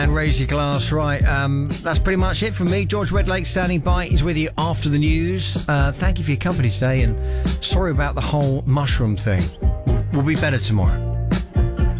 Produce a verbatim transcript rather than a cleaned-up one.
And raise your glass, right? Um, that's pretty much it from me. George Redlake standing by. He's with you after the news. Uh, thank you for your company today, and sorry about the whole mushroom thing. We'll be better tomorrow.